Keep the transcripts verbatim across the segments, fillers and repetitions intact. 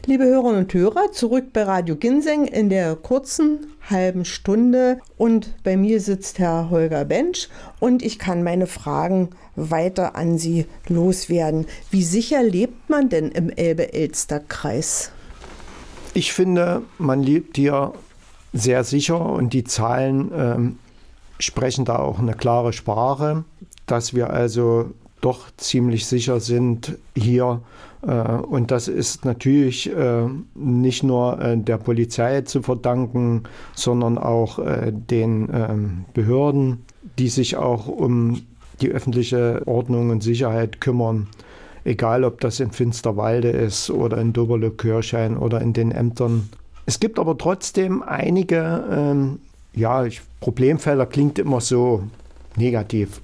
Liebe Hörerinnen und Hörer, zurück bei Radio Ginseng in der kurzen halben Stunde und bei mir sitzt Herr Holger Bentsch und ich kann meine Fragen weiter an Sie loswerden. Wie sicher lebt man denn im Elbe-Elster-Kreis? Ich finde, man lebt hier sehr sicher und die Zahlen ähm, sprechen da auch eine klare Sprache, dass wir also doch ziemlich sicher sind hier. Äh, und das ist natürlich äh, nicht nur äh, der Polizei zu verdanken, sondern auch äh, den äh, Behörden, die sich auch um die öffentliche Ordnung und Sicherheit kümmern. Egal, ob das in Finsterwalde ist oder in Doberle-Kirchhain oder in den Ämtern. Es gibt aber trotzdem einige, ähm, ja, ich, Problemfelder klingt immer so negativ.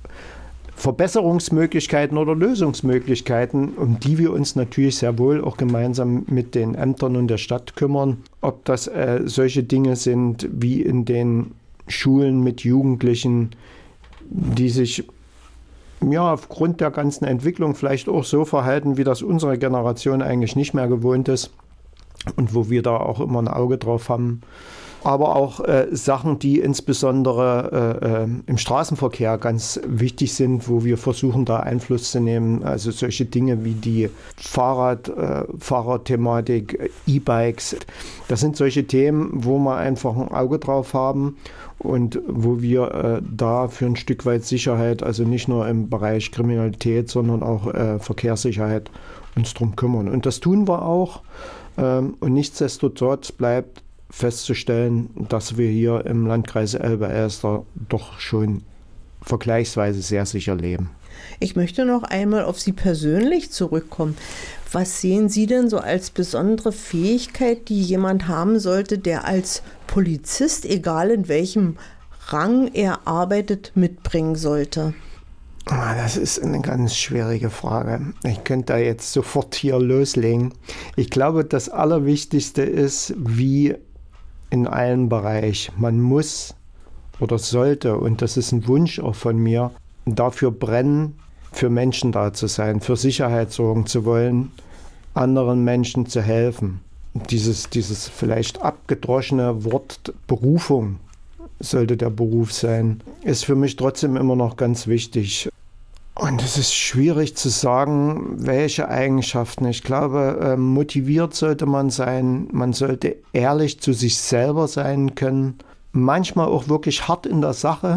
Verbesserungsmöglichkeiten oder Lösungsmöglichkeiten, um die wir uns natürlich sehr wohl auch gemeinsam mit den Ämtern und der Stadt kümmern. Ob das äh, solche Dinge sind wie in den Schulen mit Jugendlichen, die sich ja aufgrund der ganzen Entwicklung vielleicht auch so verhalten, wie das unsere Generation eigentlich nicht mehr gewohnt ist und wo wir da auch immer ein Auge drauf haben. Aber auch äh, Sachen, die insbesondere äh, äh, im Straßenverkehr ganz wichtig sind, wo wir versuchen, da Einfluss zu nehmen. Also solche Dinge wie die Fahrrad, äh, Fahrradthematik, E-Bikes. Das sind solche Themen, wo wir einfach ein Auge drauf haben und wo wir äh, da für ein Stück weit Sicherheit, also nicht nur im Bereich Kriminalität, sondern auch äh, Verkehrssicherheit uns drum kümmern. Und das tun wir auch. Ähm, und nichtsdestotrotz bleibt festzustellen, dass wir hier im Landkreis Elbe-Elster doch schon vergleichsweise sehr sicher leben. Ich möchte noch einmal auf Sie persönlich zurückkommen. Was sehen Sie denn so als besondere Fähigkeit, die jemand haben sollte, der als Polizist, egal in welchem Rang er arbeitet, mitbringen sollte? Das ist eine ganz schwierige Frage. Ich könnte da jetzt sofort hier loslegen. Ich glaube, das Allerwichtigste ist, wie in allen Bereichen. Man muss oder sollte, und das ist ein Wunsch auch von mir, dafür brennen, für Menschen da zu sein, für Sicherheit sorgen zu wollen, anderen Menschen zu helfen. Dieses, dieses vielleicht abgedroschene Wort Berufung sollte der Beruf sein, ist für mich trotzdem immer noch ganz wichtig. Und es ist schwierig zu sagen, welche Eigenschaften. Ich glaube, motiviert sollte man sein. Man sollte ehrlich zu sich selber sein können. Manchmal auch wirklich hart in der Sache.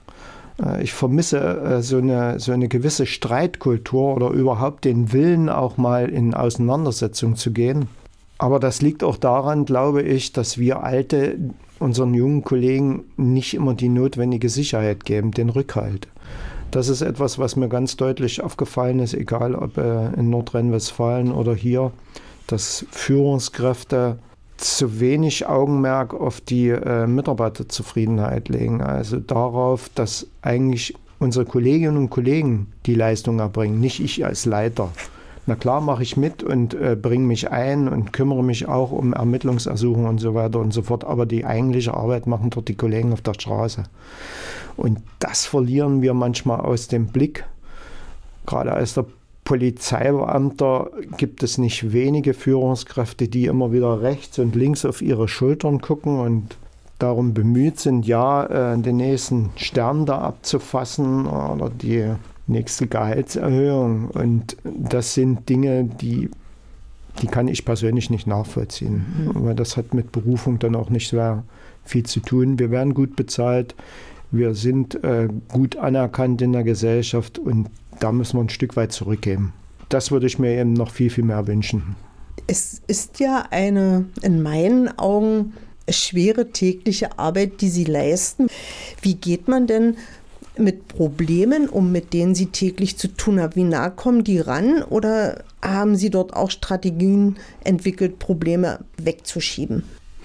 Ich vermisse so eine, so eine gewisse Streitkultur oder überhaupt den Willen, auch mal in Auseinandersetzung zu gehen. Aber das liegt auch daran, glaube ich, dass wir Alte unseren jungen Kollegen nicht immer die notwendige Sicherheit geben, den Rückhalt. Das ist etwas, was mir ganz deutlich aufgefallen ist, egal ob äh, in Nordrhein-Westfalen oder hier, dass Führungskräfte zu wenig Augenmerk auf die äh, Mitarbeiterzufriedenheit legen. Also darauf, dass eigentlich unsere Kolleginnen und Kollegen die Leistung erbringen, nicht ich als Leiter. Na klar mache ich mit und äh, bringe mich ein und kümmere mich auch um Ermittlungsersuchungen und so weiter und so fort. Aber die eigentliche Arbeit machen dort die Kollegen auf der Straße. Und das verlieren wir manchmal aus dem Blick. Gerade als der Polizeibeamter gibt es nicht wenige Führungskräfte, die immer wieder rechts und links auf ihre Schultern gucken und darum bemüht sind, ja, den nächsten Stern da abzufassen oder die nächste Gehaltserhöhung. Und das sind Dinge, die, die kann ich persönlich nicht nachvollziehen. Mhm. Weil das hat mit Berufung dann auch nicht sehr viel zu tun. Wir werden gut bezahlt. Wir sind äh, gut anerkannt in der Gesellschaft und da müssen wir ein Stück weit zurückgeben. Das würde ich mir eben noch viel, viel mehr wünschen. Es ist ja eine, in meinen Augen, schwere tägliche Arbeit, die Sie leisten. Wie geht man denn mit Problemen um, mit denen Sie täglich zu tun haben? Wie nah kommen die ran oder haben Sie dort auch Strategien entwickelt, Probleme wegzuschieben?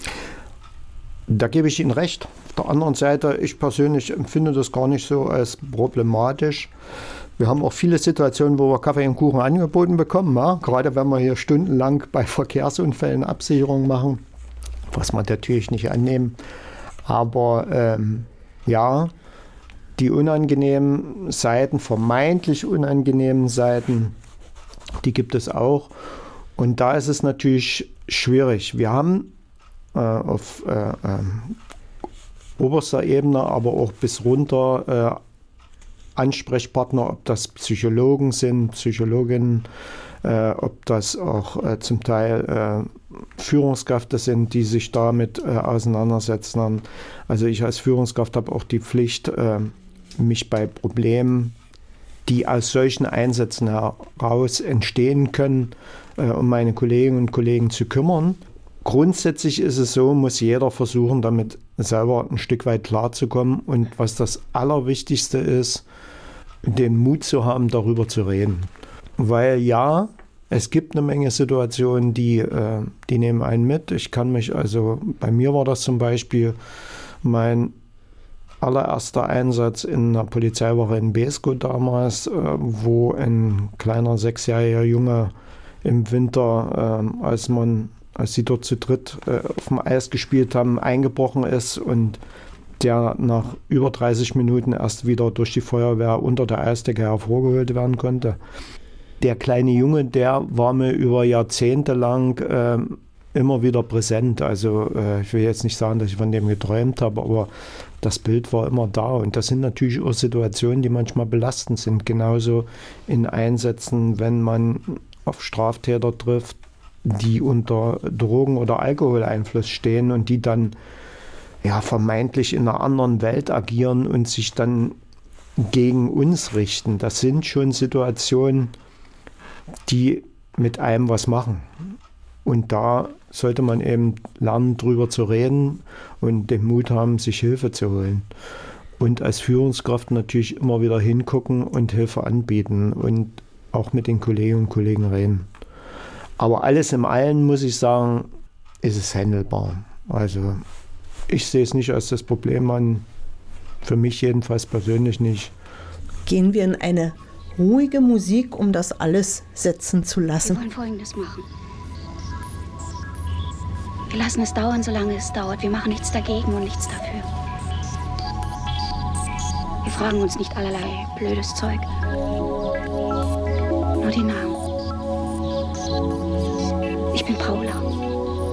Da gebe ich Ihnen recht. Auf der anderen Seite, ich persönlich empfinde das gar nicht so als problematisch. Wir haben auch viele Situationen, wo wir Kaffee und Kuchen angeboten bekommen. Ja? Gerade wenn wir hier stundenlang bei Verkehrsunfällen Absicherung machen, was wir natürlich nicht annehmen. Aber ähm, ja, die unangenehmen Seiten, vermeintlich unangenehmen Seiten, die gibt es auch. Und da ist es natürlich schwierig. Wir haben äh, auf äh, äh, oberster Ebene, aber auch bis runter äh, Ansprechpartner, ob das Psychologen sind, Psychologinnen, äh, ob das auch äh, zum Teil äh, Führungskräfte sind, die sich damit äh, auseinandersetzen. Also ich als Führungskraft habe auch die Pflicht, äh, mich bei Problemen, die aus solchen Einsätzen heraus entstehen können, äh, um meine Kolleginnen und Kollegen zu kümmern. Grundsätzlich ist es so, muss jeder versuchen, damit selber ein Stück weit klarzukommen. Und was das Allerwichtigste ist, den Mut zu haben, darüber zu reden. Weil ja, es gibt eine Menge Situationen, die, äh, die nehmen einen mit. Ich kann mich, also bei mir war das zum Beispiel mein allererster Einsatz in einer Polizeiwache in Beeskow damals, äh, wo ein kleiner sechsjähriger Junge im Winter, äh, als man, als sie dort zu dritt äh, auf dem Eis gespielt haben, eingebrochen ist und der nach über dreißig Minuten erst wieder durch die Feuerwehr unter der Eisdecke hervorgeholt werden konnte. Der kleine Junge, der war mir über Jahrzehnte lang äh, immer wieder präsent. Also äh, ich will jetzt nicht sagen, dass ich von dem geträumt habe, aber das Bild war immer da. Und das sind natürlich auch Situationen, die manchmal belastend sind. Genauso in Einsätzen, wenn man auf Straftäter trifft, die unter Drogen- oder Alkoholeinfluss stehen und die dann ja vermeintlich in einer anderen Welt agieren und sich dann gegen uns richten. Das sind schon Situationen, die mit einem was machen. Und da sollte man eben lernen, drüber zu reden und den Mut haben, sich Hilfe zu holen. Und als Führungskraft natürlich immer wieder hingucken und Hilfe anbieten und auch mit den Kolleginnen und Kollegen reden. Aber alles im Allen, muss ich sagen, ist es handelbar. Also ich sehe es nicht als das Problem an, für mich jedenfalls persönlich nicht. Gehen wir in eine ruhige Musik, um das alles setzen zu lassen. Wir wollen Folgendes machen. Wir lassen es dauern, solange es dauert. Wir machen nichts dagegen und nichts dafür. Wir fragen uns nicht allerlei blödes Zeug. Nur die Namen. Ich bin Paula.